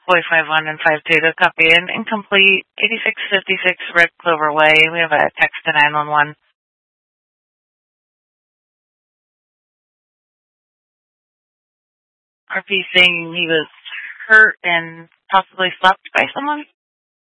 Boy 51 and 52 to copy an incomplete 8656 Red Clover Way. We have a text to 911. RP saying he was hurt and possibly slapped by someone.